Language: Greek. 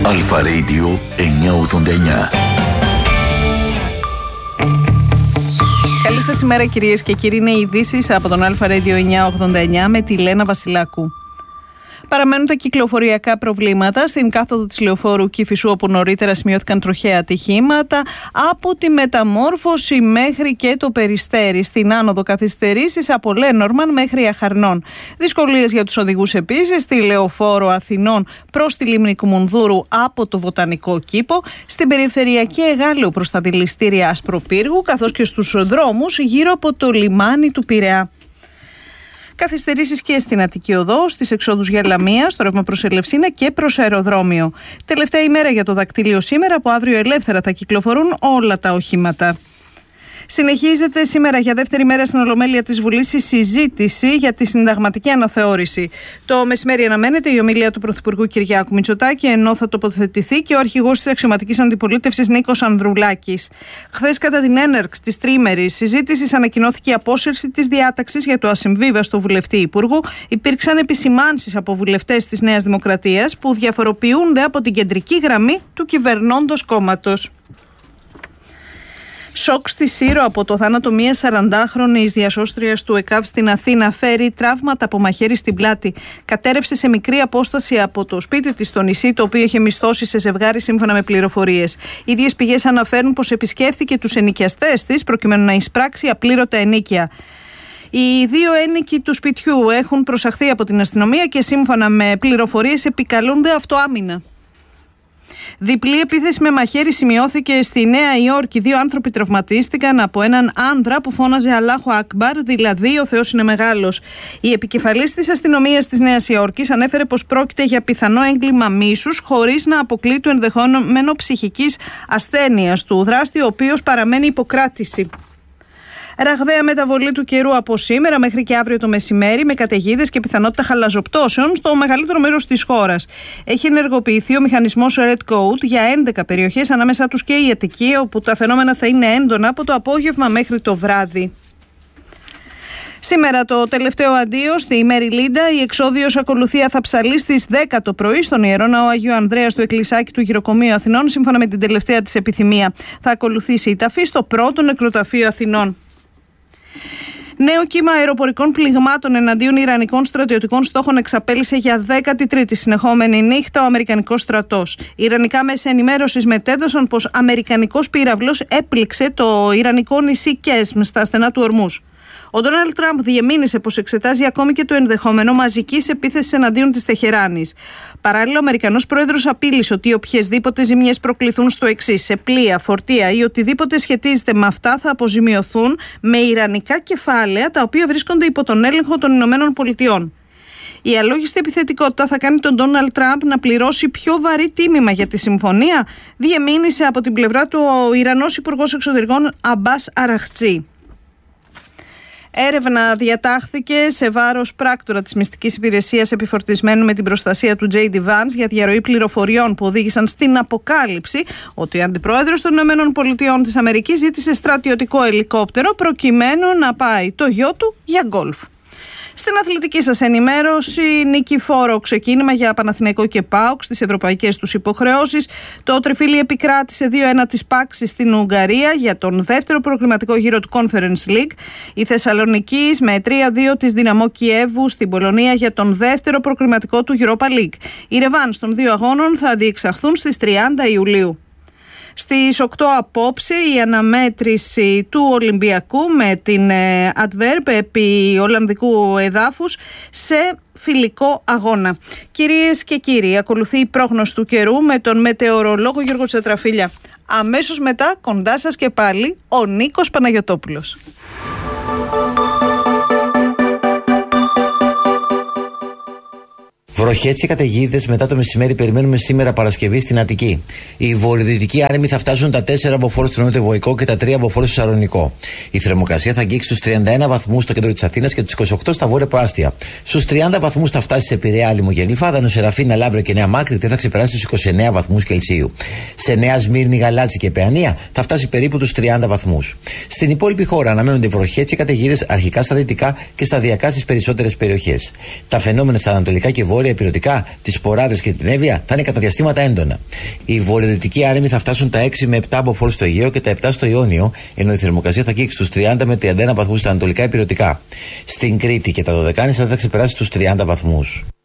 Αλφα Radio 989. Καλή σας ημέρα κυρίες και κύριοι, είναι οι ειδήσεις από τον Αλφα Radio 989 με τη Λένα Βασιλάκου. Παραμένουν τα κυκλοφοριακά προβλήματα στην κάθοδο της Λεωφόρου Κηφισού, όπου νωρίτερα σημειώθηκαν τροχαία ατυχήματα, από τη Μεταμόρφωση μέχρι και το Περιστέρι. Στην άνοδο καθυστερήσεις από Λένορμαν μέχρι Αχαρνών. Δυσκολίες για τους οδηγούς επίσης στη Λεωφόρο Αθηνών προς τη Λίμνη Κουμουνδούρου από το Βοτανικό Κήπο, στην περιφερειακή Εγάλεου προς τα δηληστήρια Ασπροπύργου, καθώς και στους δρόμους γύρω από το λιμάνι του Πειραιά. Καθυστερήσεις και στην Αττική Οδό, στις εξόδους για Λαμία, στο ρεύμα προς Ελευσίνα και προς αεροδρόμιο. Τελευταία ημέρα για το δακτύλιο σήμερα, από αύριο ελεύθερα θα κυκλοφορούν όλα τα οχήματα. Συνεχίζεται σήμερα για δεύτερη μέρα στην Ολομέλεια της Βουλής η συζήτηση για τη συνταγματική αναθεώρηση. Το μεσημέρι αναμένεται η ομιλία του Πρωθυπουργού Κυριάκου Μητσοτάκη, ενώ θα τοποθετηθεί και ο αρχηγός της αξιωματικής αντιπολίτευσης Νίκος Ανδρουλάκης. Χθες, κατά την έναρξη της τριήμερης συζήτησης, ανακοινώθηκε η απόσυρση της διάταξης για το ασυμβίβαστο βουλευτή υπουργού. Υπήρξαν επισημάνσεις από βουλευτές της Νέας Δημοκρατίας που διαφοροποιούνται από την κεντρική γραμμή του κυβερνώντος κόμματος. Σοκ στη Σύρο από το θάνατο μιας 40χρονης διασώστριας του ΕΚΑΒ στην Αθήνα. Φέρει τραύματα από μαχαίρι στην πλάτη. Κατέρευσε σε μικρή απόσταση από το σπίτι της στο νησί, το οποίο είχε μισθώσει σε ζευγάρι, σύμφωνα με πληροφορίες. Οι ίδιες πηγές αναφέρουν πως επισκέφθηκε τους ενοικιαστές της προκειμένου να εισπράξει απλήρωτα ενίκια. Οι δύο ένοικοι του σπιτιού έχουν προσαχθεί από την αστυνομία και σύμφωνα με πληροφορίες επικαλούνται αυτοάμυνα. Διπλή επίθεση με μαχαίρι σημειώθηκε στη Νέα Υόρκη. Δύο άνθρωποι τραυματίστηκαν από έναν άνδρα που φώναζε Αλάχου Ακμπάρ, δηλαδή ο Θεός είναι μεγάλος. Η επικεφαλής της αστυνομίας της Νέας Υόρκης ανέφερε πως πρόκειται για πιθανό έγκλημα μίσους, χωρίς να αποκλεί το ενδεχόμενο ψυχικής ασθένειας του δράστη, ο οποίος παραμένει υποκράτηση. Ραγδαία μεταβολή του καιρού από σήμερα μέχρι και αύριο το μεσημέρι, με καταιγίδες και πιθανότητα χαλαζοπτώσεων στο μεγαλύτερο μέρος της χώρας. Έχει ενεργοποιηθεί ο μηχανισμός Red Code για 11 περιοχές, ανάμεσά τους και η Αττική, όπου τα φαινόμενα θα είναι έντονα από το απόγευμα μέχρι το βράδυ. Σήμερα το τελευταίο αντίο στη Μεριλίντα. Η εξόδιος ακολουθία θα ψαλεί στις 10 το πρωί στον Ιερό Ναό Αγίου Ανδρέας του Εκκλησάκι του Γυροκομείου Αθηνών, σύμφωνα με την τελευταία της επιθυμία. Θα ακολουθήσει η ταφή στο πρώτο νεκροταφείο Αθηνών. Νέο κύμα αεροπορικών πληγμάτων εναντίον ιρανικών στρατιωτικών στόχων εξαπέλυσε για 13η συνεχόμενη νύχτα ο Αμερικανικός στρατός. Ιρανικά μέσα ενημέρωσης μετέδωσαν πως αμερικανικός πύραυλος έπληξε το ιρανικό νησί Κέσμ στα στενά του Ορμούς. Ο Ντόναλντ Τραμπ διεμήνυσε πως εξετάζει ακόμη και το ενδεχόμενο μαζικής επίθεσης εναντίον της Τεχεράνης. Παράλληλα, ο Αμερικανός πρόεδρος απείλησε ότι οποιασδήποτε ζημιές προκληθούν στο εξής, σε πλοία, φορτία ή οτιδήποτε σχετίζεται με αυτά, θα αποζημιωθούν με ιρανικά κεφάλαια, τα οποία βρίσκονται υπό τον έλεγχο των Ηνωμένων Πολιτειών. Η αλόγιστη επιθετικότητα θα κάνει τον Ντόναλντ Τραμπ να πληρώσει πιο βαρύ τίμημα για τη συμφωνία, διεμήνυσε από την πλευρά του ο Ιρανός Υπουργός Εξωτερικών Αμπάς Αραχτζή. Έρευνα διατάχθηκε σε βάρος πράκτορα της μυστικής υπηρεσίας επιφορτισμένου με την προστασία του J.D. Vance για διαρροή πληροφοριών που οδήγησαν στην αποκάλυψη ότι ο αντιπρόεδρος των ΗΠΑ της Αμερικής ζήτησε στρατιωτικό ελικόπτερο προκειμένου να πάει το γιο του για γκολφ. Στην αθλητική σας ενημέρωση, νικηφόρο ξεκίνημα για Παναθηναϊκό και ΠΑΟΚ στις ευρωπαϊκές τους υποχρεώσεις. Το τριφύλι επικράτησε 2-1 της Πάξη στην Ουγγαρία για τον δεύτερο προκριματικό γύρο του Conference League. Η Θεσσαλονίκη με 3-2 της Δυναμό Κιέβου στην Πολωνία για τον δεύτερο προκριματικό του Europa League. Οι ρεβάνς των δύο αγώνων θα διεξαχθούν στις 30 Ιουλίου. Στις 8 απόψε η αναμέτρηση του Ολυμπιακού με την Adverb επί Ολλανδικού εδάφους σε φιλικό αγώνα. Κυρίες και κύριοι, ακολουθεί η πρόγνωση του καιρού με τον μετεωρολόγο Γιώργο Τσατραφίλια. Αμέσως μετά, κοντά σας και πάλι, ο Νίκος Παναγιωτόπουλος. Βροχές και καταιγίδες μετά το μεσημέρι περιμένουμε σήμερα Παρασκευή στην Αττική. Οι βορειοδυτικοί άνεμοι θα φτάσουν τα 4 μποφόρ στο νοτιοβοϊκό και τα 3 μποφόρ στο Σαλονικό. Η θερμοκρασία θα αγγίξει τους 31 βαθμούς στο κέντρο της Αθήνας και τους 28 στα βόρεια προάστια. Στους 30 βαθμούς θα φτάσει σε Πειραιά, Λίμο και Γλυφάδα, Σεραφίνα, Λαύριο και Νέα Μάκρη θα ξεπεράσει τους 29 βαθμούς Κελσίου. Σε Νέα Σμύρνη, Γαλάτσι και Παιανία θα φτάσει περίπου τους 30 βαθμούς. Στην υπόλοιπη χώρα αναμένονται βροχές και καταιγίδες αρχικά στα δυτικά και σταδιακά στις περισσότερες περιοχές. Τα φαινόμενα στα ανατολικά και βόρεια βόρεια Ηπειρωτικά, τις Ποράδες και την Εύβοια θα είναι κατά διαστήματα έντονα. Οι βορειοδυτικοί άνεμοι θα φτάσουν τα 6 με 7 μποφόρ στο Αιγαίο και τα 7 στο Ιόνιο, ενώ η θερμοκρασία θα αγγίξει τους 30 με 31 βαθμούς στα ανατολικά Ηπειρωτικά. Στην Κρήτη και τα Δωδεκάνησα θα ξεπεράσει τους 30 βαθμούς.